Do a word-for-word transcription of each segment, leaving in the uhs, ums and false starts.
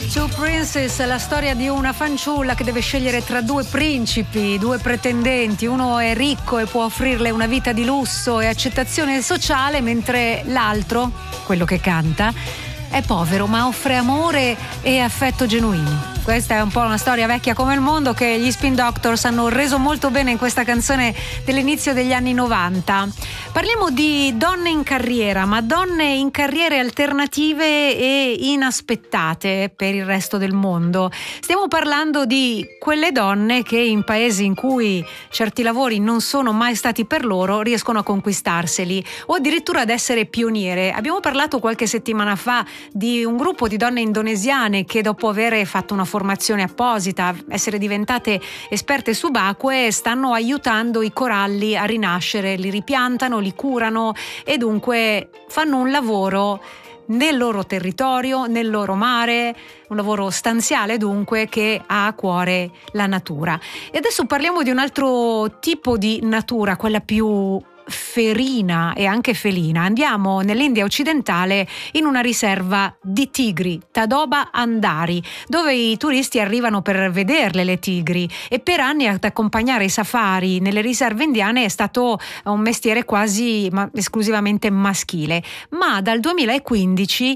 Two Princess, la storia di una fanciulla che deve scegliere tra due principi, due pretendenti. Uno è ricco e può offrirle una vita di lusso e accettazione sociale, mentre l'altro, quello che canta, è povero ma offre amore e affetto genuini. Questa è un po' una storia vecchia come il mondo che gli Spin Doctors hanno reso molto bene in questa canzone dell'inizio degli anni novanta. Parliamo di donne in carriera, ma donne in carriere alternative e inaspettate per il resto del mondo. Stiamo parlando di quelle donne che in paesi in cui certi lavori non sono mai stati per loro riescono a conquistarseli o addirittura ad essere pioniere. Abbiamo parlato qualche settimana fa di un gruppo di donne indonesiane che dopo aver fatto una formazione apposita, essere diventate esperte subacquee, stanno aiutando i coralli a rinascere, li ripiantano, li curano e dunque fanno un lavoro nel loro territorio, nel loro mare, un lavoro stanziale dunque che ha a cuore la natura. E adesso parliamo di un altro tipo di natura, quella più ferina e anche felina. Andiamo nell'India occidentale in una riserva di tigri, Tadoba Andari, dove i turisti arrivano per vederle le tigri, e per anni ad accompagnare i safari nelle riserve indiane è stato un mestiere quasi ma esclusivamente maschile. Ma dal duemilaquindici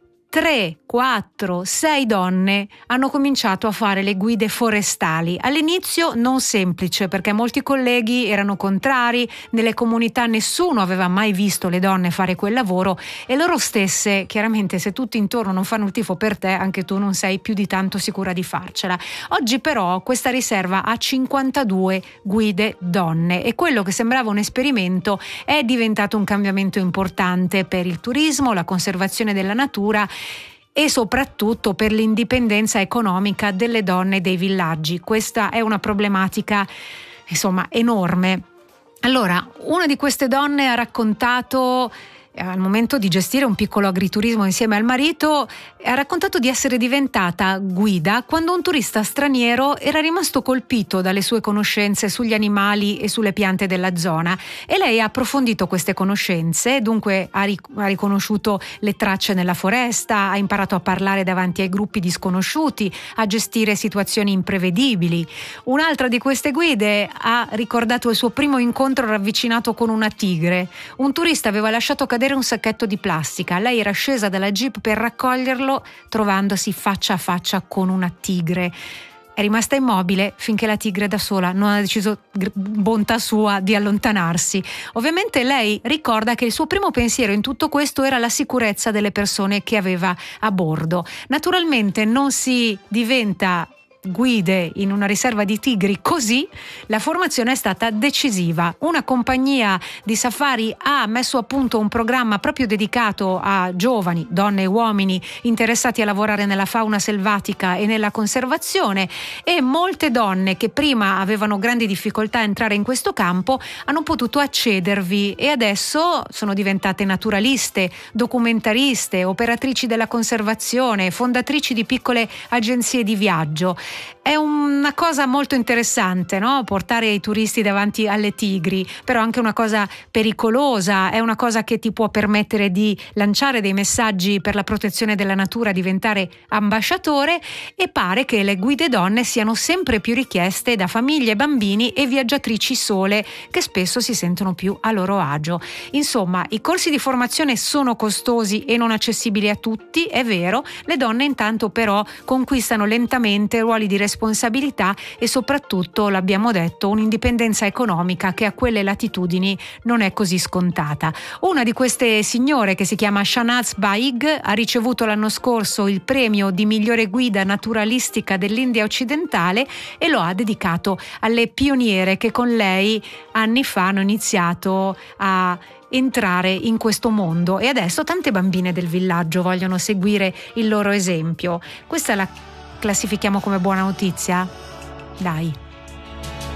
tre, quattro, sei donne hanno cominciato a fare le guide forestali. All'inizio non semplice, perché molti colleghi erano contrari, nelle comunità nessuno aveva mai visto le donne fare quel lavoro e loro stesse, chiaramente se tutti intorno non fanno il tifo per te, anche tu non sei più di tanto sicura di farcela. Oggi però questa riserva ha cinquantadue guide donne e quello che sembrava un esperimento è diventato un cambiamento importante per il turismo, la conservazione della natura e soprattutto per l'indipendenza economica delle donne dei villaggi. Questa è una problematica, insomma, enorme. Allora, una di queste donne ha raccontato, al momento di gestire un piccolo agriturismo insieme al marito, ha raccontato di essere diventata guida quando un turista straniero era rimasto colpito dalle sue conoscenze sugli animali e sulle piante della zona, e lei ha approfondito queste conoscenze, dunque ha, ric- ha riconosciuto le tracce nella foresta, ha imparato a parlare davanti ai gruppi di sconosciuti, a gestire situazioni imprevedibili. Un'altra di queste guide ha ricordato il suo primo incontro ravvicinato con una tigre. Un turista aveva lasciato cadere un sacchetto di plastica, lei era scesa dalla jeep per raccoglierlo trovandosi faccia a faccia con una tigre. È rimasta immobile finché la tigre da sola non ha deciso, bontà sua, di allontanarsi. Ovviamente lei ricorda che il suo primo pensiero in tutto questo era la sicurezza delle persone che aveva a bordo. Naturalmente non si diventa guide in una riserva di tigri così, la formazione è stata decisiva. Una compagnia di safari ha messo a punto un programma proprio dedicato a giovani, donne e uomini interessati a lavorare nella fauna selvatica e nella conservazione, e molte donne che prima avevano grandi difficoltà a entrare in questo campo hanno potuto accedervi e adesso sono diventate naturaliste, documentariste, operatrici della conservazione, fondatrici di piccole agenzie di viaggio. È una cosa molto interessante, no? Portare i turisti davanti alle tigri, però anche una cosa pericolosa, è una cosa che ti può permettere di lanciare dei messaggi per la protezione della natura, diventare ambasciatore, e pare che le guide donne siano sempre più richieste da famiglie, bambini e viaggiatrici sole che spesso si sentono più a loro agio. Insomma, i corsi di formazione sono costosi e non accessibili a tutti, è vero, le donne intanto però conquistano lentamente ruoli di responsabilità e soprattutto, l'abbiamo detto, un'indipendenza economica che a quelle latitudini non è così scontata. Una di queste signore, che si chiama Shahnaz Baig, ha ricevuto l'anno scorso il premio di migliore guida naturalistica dell'India occidentale e lo ha dedicato alle pioniere che con lei anni fa hanno iniziato a entrare in questo mondo, e adesso tante bambine del villaggio vogliono seguire il loro esempio. Questa la classifichiamo come buona notizia? Dai.